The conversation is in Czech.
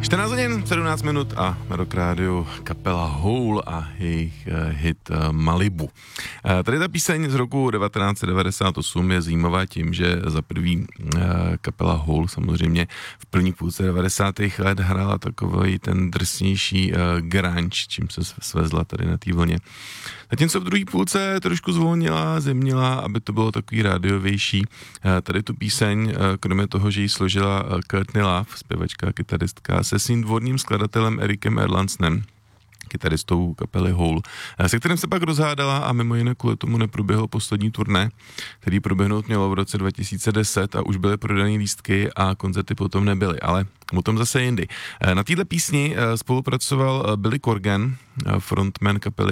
14 hodin, 17 minut a na Rock Rádiu kapela Hole a jejich hit Malibu. Tady ta píseň z roku 1998 je zajímavá tím, že za prvý kapela Hole samozřejmě v první půlce 90. let hrála takový ten drsnější grunge, čím se svezla tady na té vlně. Zatímco v druhé půlce trošku zvolnila, zemnila, aby to bylo takový rádiovější. Tady tu píseň, kromě toho, že ji složila Courtney Love, zpěvačka a kytaristka, se svým dvorním skladatelem Erikem Erlandsenem, kytaristou kapely Hole, se kterým se pak rozhádala a mimo jiné kvůli tomu neproběhlo poslední turné, který proběhnout mělo v roce 2010 a už byly prodaný lístky a koncerty potom nebyly, ale o tom zase jindy. Na této písni spolupracoval Billy Corgan, frontman kapely